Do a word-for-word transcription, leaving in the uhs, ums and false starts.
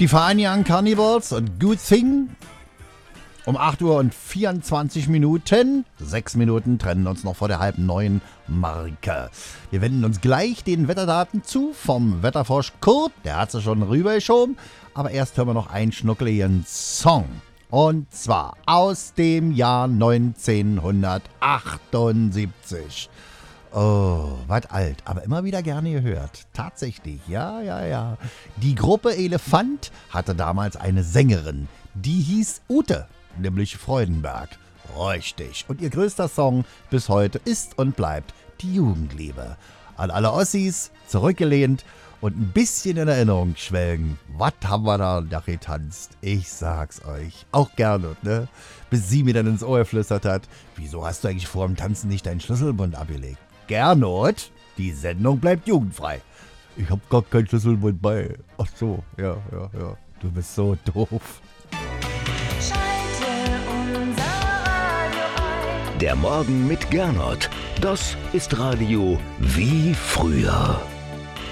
Die Fine Young Cannibals und Good Thing. Um acht Uhr und vierundzwanzig Minuten. Sechs Minuten trennen uns noch vor der halben neuen Marke. Wir wenden uns gleich den Wetterdaten zu vom Wetterfrosch Kurt. Der hat sie schon rübergeschoben. Aber erst hören wir noch einen schnuckeligen Song. Und zwar aus dem Jahr neunzehnhundertachtundsiebzig. Oh, weit alt, aber immer wieder gerne gehört. Tatsächlich, ja, ja, ja. Die Gruppe Elefant hatte damals eine Sängerin, die hieß Ute, nämlich Freudenberg. Richtig. Und ihr größter Song bis heute ist und bleibt die Jugendliebe. An alle Ossis, zurückgelehnt und ein bisschen in Erinnerung schwelgen. Was haben wir da da getanzt? Ich sag's euch. Auch gerne, ne? Bis sie mir dann ins Ohr geflüstert hat. Wieso hast du eigentlich vor dem Tanzen nicht deinen Schlüsselbund abgelegt? Gernot, die Sendung bleibt jugendfrei. Ich hab gar keinen Schlüsselbund bei. Ach so, ja, ja, ja. Du bist so doof. Schalte unser Radio ein. Der Morgen mit Gernot. Das ist Radio wie früher.